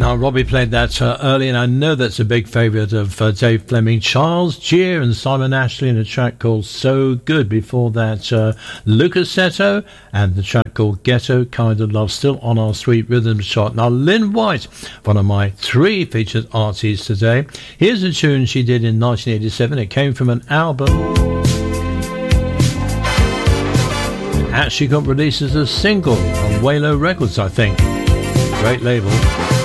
Now, Robbie played that early, and I know that's a big favourite of Dave Fleming. Charles Gier and Simon Ashley in a track called So Good. Before that, Lucas Seto and the track called Ghetto Kind of Love, still on our Sweet Rhythm chart. Now, Lynn White, one of my 3 featured artists today. Here's a tune she did in 1987. It came from an album. It actually got released as a single on Walo Records, I think. Great label.